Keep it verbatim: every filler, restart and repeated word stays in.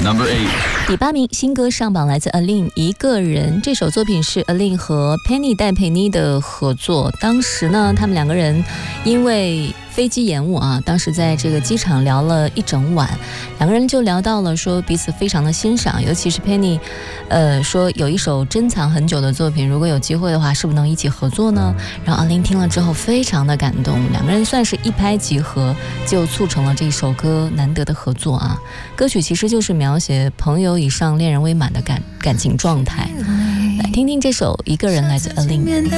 Number eight， 第八名新歌上榜来自 Aline 一个人，这首作品是 Aline 和 Penny 戴佩妮的合作。当时呢，他们两个人因为飞机延误啊，当时在这个机场聊了一整晚，两个人就聊到了说彼此非常的欣赏，尤其是 Penny， 呃，说有一首珍藏很久的作品，如果有机会的话，是不是能一起合作呢？然后 Aline 听了之后非常的感动，两个人算是一拍即合，就促成了这首歌难得的合作啊。歌曲其实就是描写朋友以上恋人未满的感感情状态。来听听这首《一个人》来自 Aline。